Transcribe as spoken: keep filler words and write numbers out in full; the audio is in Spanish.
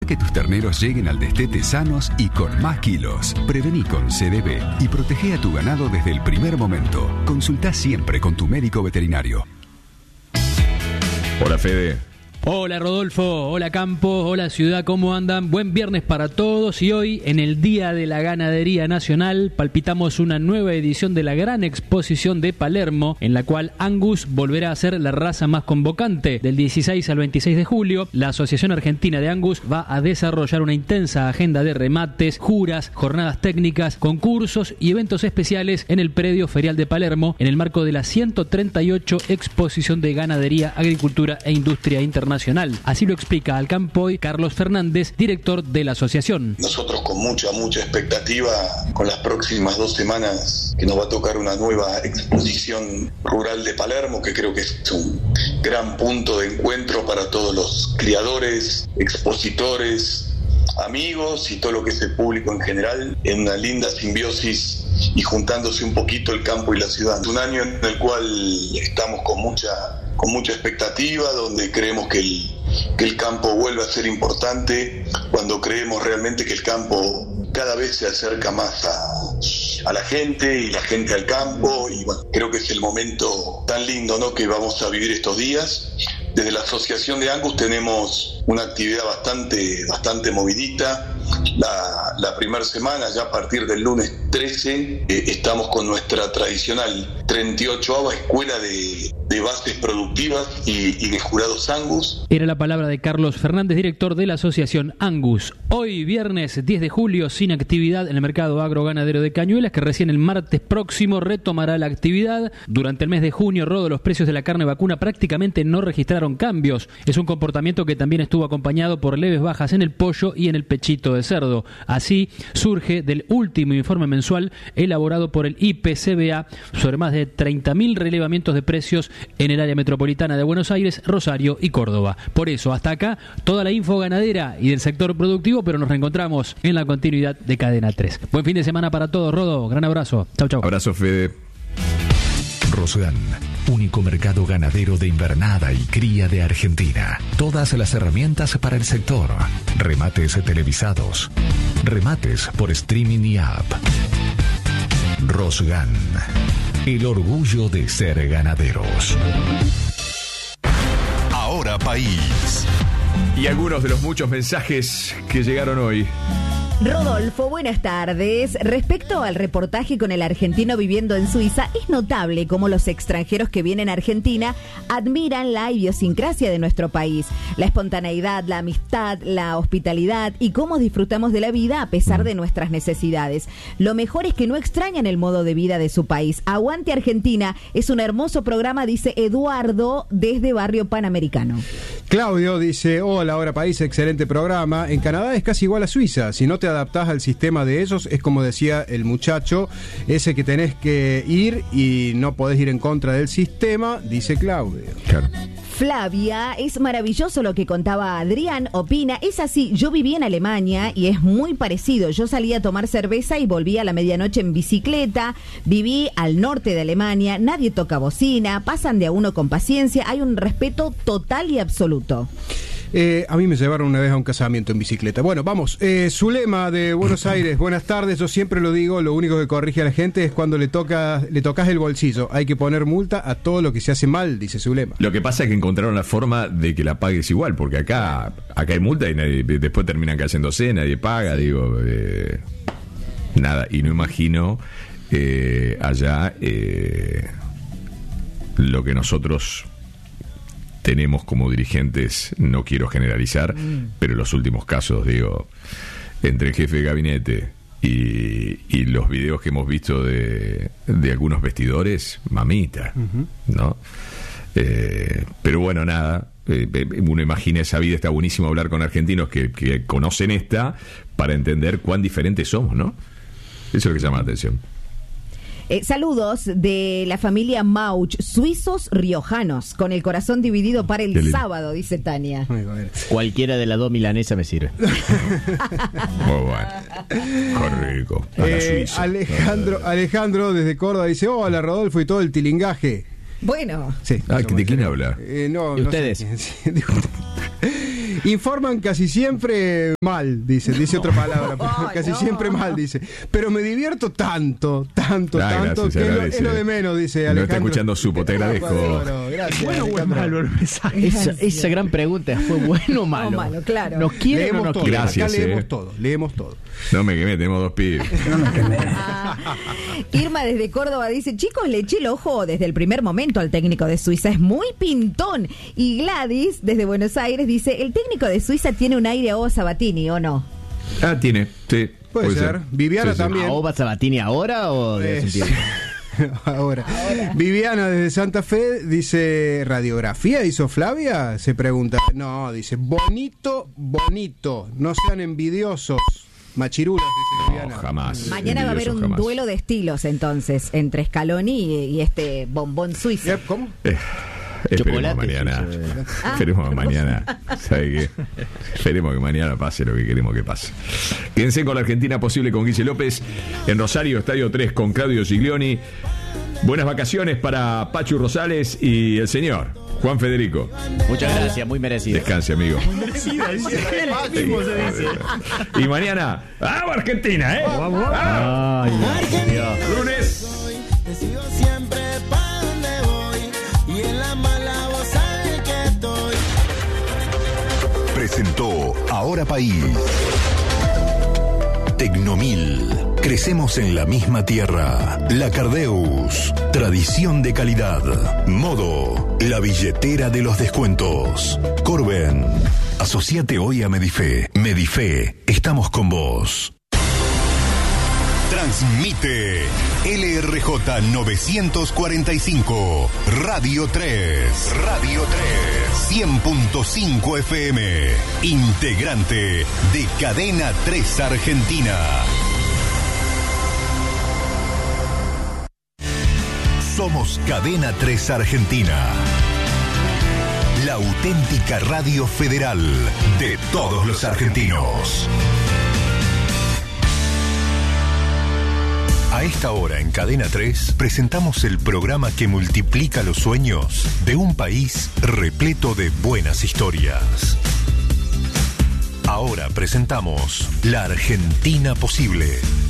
que tus terneros lleguen al destete sanos y con más kilos. Prevení con C D B y protege a tu ganado desde el primer momento. Consultá siempre con tu médico veterinario. Hola, Fede. Hola Rodolfo, hola Campo, hola Ciudad, ¿cómo andan? Buen viernes para todos y hoy, en el Día de la Ganadería Nacional, palpitamos una nueva edición de la gran exposición de Palermo, en la cual Angus volverá a ser la raza más convocante. Del dieciséis al veintiséis de julio, la Asociación Argentina de Angus va a desarrollar una intensa agenda de remates, juras, jornadas técnicas, concursos y eventos especiales en el predio ferial de Palermo, en el marco de la ciento treinta y ocho Exposición de Ganadería, Agricultura e Industria Internacional. Así lo explica al campo hoy Carlos Fernández, director de la asociación. Nosotros con mucha, mucha expectativa con las próximas dos semanas que nos va a tocar una nueva exposición rural de Palermo, que creo que es un gran punto de encuentro para todos los criadores, expositores, amigos y todo lo que es el público en general, en una linda simbiosis y juntándose un poquito el campo y la ciudad. Un año en el cual estamos con mucha con mucha expectativa, donde creemos que el, que el campo vuelve a ser importante, cuando creemos realmente que el campo cada vez se acerca más a, a la gente y la gente al campo, y bueno, creo que es el momento tan lindo, ¿no?, que vamos a vivir estos días. Desde la Asociación de Angus tenemos una actividad bastante, bastante movidita. La, la primera semana, ya a partir del lunes trece, eh, estamos con nuestra tradicional treinta y ocho Escuela de, de Bases Productivas y, y de Jurados Angus. Era la palabra de Carlos Fernández, director de la Asociación Angus. Hoy, viernes diez de julio, sin actividad en el mercado agroganadero de Cañuelas, que recién el martes próximo retomará la actividad. Durante el mes de junio, Rodo, los precios de la carne vacuna prácticamente no registraron cambios. Es un comportamiento que también estuvo acompañado por leves bajas en el pollo y en el pechito de cerdo. Así surge del último informe mensual elaborado por el I P C B A sobre más de treinta mil relevamientos de precios en el área metropolitana de Buenos Aires, Rosario y Córdoba. Por eso, hasta acá, toda la info ganadera y del sector productivo, pero nos reencontramos en la continuidad de Cadena tres. Buen fin de semana para todos, Rodo. Gran abrazo. Chau, chau. Abrazo, Fede. Rosgan, único mercado ganadero de invernada y cría de Argentina. Todas las herramientas para el sector. Remates televisados. Remates por streaming y app. Rosgan, el orgullo de ser ganaderos. Ahora País. Y algunos de los muchos mensajes que llegaron hoy. Rodolfo, buenas tardes. Respecto al reportaje con el argentino viviendo en Suiza, es notable cómo los extranjeros que vienen a Argentina admiran la idiosincrasia de nuestro país, la espontaneidad, la amistad, la hospitalidad y cómo disfrutamos de la vida a pesar de nuestras necesidades. Lo mejor es que no extrañan el modo de vida de su país. Aguante Argentina, es un hermoso programa, dice Eduardo desde Barrio Panamericano. Claudio dice, hola, Ahora País, excelente programa. En Canadá es casi igual a Suiza, si no te adaptás al sistema de ellos, es como decía el muchacho, ese que tenés que ir y no podés ir en contra del sistema, dice Claudio. Claro. Flavia, es maravilloso lo que contaba Adrián, opina, es así, yo viví en Alemania y es muy parecido, yo salí a tomar cerveza y volví a la medianoche en bicicleta, viví al norte de Alemania, nadie toca bocina, pasan de a uno con paciencia, hay un respeto total y absoluto. Eh, a mí me llevaron una vez a un casamiento en bicicleta. Bueno, vamos. Eh, Zulema de Buenos Aires, buenas tardes. Yo siempre lo digo, lo único que corrige a la gente es cuando le toca, le tocas el bolsillo. Hay que poner multa a todo lo que se hace mal, dice Zulema. Lo que pasa es que encontraron la forma de que la pagues igual, porque acá acá hay multa y nadie, después terminan cayéndose, nadie paga, digo, eh, nada. Y no imagino eh, allá eh, lo que nosotros tenemos como dirigentes, no quiero generalizar, mm. pero en los últimos casos, digo, entre el jefe de gabinete y, y los videos que hemos visto de, de algunos vestidores, mamita, uh-huh. ¿no? Eh, pero bueno, nada, eh, uno imagina esa vida, está buenísimo hablar con argentinos que, que conocen esta para entender cuán diferentes somos, ¿no? Eso es lo que llama la atención. Eh, saludos de la familia Mauch, suizos riojanos, con el corazón dividido para el sábado, dice Tania. Cualquiera de las dos milanesas me sirve. Muy bueno. Qué rico. Eh, Alejandro, Alejandro desde Córdoba dice, hola Rodolfo y todo el tilingaje. Bueno. Sí, ah, ¿de quién habla? Eh, no, ¿Y no ustedes? Sé Informan casi siempre mal, dice, dice otra palabra, pero Oh, casi no. siempre mal, dice. Pero me divierto tanto, tanto, Ah, tanto, gracias, que es lo, agradece. es lo de menos, dice No Alejandro. está escuchando Supo, te agradezco. Bueno, gracias, ¿Bueno o es Alejandro. malo el mensaje? Esa, esa gran pregunta, ¿fue bueno o malo? No, malo, claro. ¿Nos quieren o Leemos no todo, quieren? Gracias, acá leemos eh. todo, leemos todo. No me quemé, tenemos dos pibes. Irma desde Córdoba dice, chicos, le eché el ojo desde el primer momento al técnico de Suiza, es muy pintón. Y Gladys desde Buenos Aires dice, el técnico de Suiza tiene un aire a Hugo Sabatini, ¿o no? Ah, tiene, sí. Puede ser. Viviana también. ¿A Oba Sabatini ahora o de hace un Es- tiempo? Ahora. Viviana desde Santa Fe dice, ¿radiografía hizo Flavia? Se pregunta. No, dice, bonito, bonito, no sean envidiosos. Machirulas, dice No, Viviana. jamás. Mañana va a haber un Envidioso jamás. duelo de estilos entonces entre Scaloni y, y este bombón suizo. Yep, ¿cómo? Eh, esperemos Chocolate, mañana. sí, sí. Ah, Esperemos ¿qué mañana. ¿Sabe qué? Esperemos que mañana pase lo que queremos que pase. Quédense con la Argentina Posible con Guille López en Rosario, Estadio tres con Claudio Giglioni. Buenas vacaciones para Pachu Rosales y el señor Juan Federico. Muchas gracias, muy merecido. Descanse, amigo. Él mismo se dice. Y mañana, ¡vamos Argentina, eh! ¡Vamos! Ay, Dios. Lunes. Te sigo siempre pa' donde voy y en la mala vos sabes que estoy. Presentó Ahora País. Tecnomil. Crecemos en la misma tierra. La Cardeus. Tradición de calidad. Modo. La billetera de los descuentos. Corben. Asociate hoy a Medife. Medife. Estamos con vos. Transmite L R J novecientos cuarenta y cinco, Radio tres, Radio tres, cien punto cinco F M, integrante de Cadena tres Argentina. Somos Cadena tres Argentina, la auténtica radio federal de todos los argentinos. A esta hora en Cadena tres presentamos el programa que multiplica los sueños de un país repleto de buenas historias. Ahora presentamos La Argentina Posible.